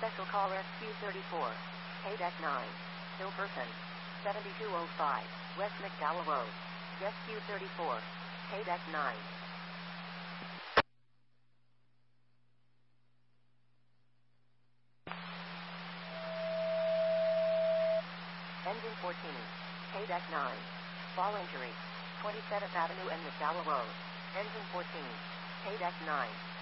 Special call SQ34. Deck 9. Hill person. 7205. West McDowell Road. SQ34. Deck 9. Engine 14. Deck 9. Fall injury. 27th Avenue and McDowell Road. Engine 14. Deck 9.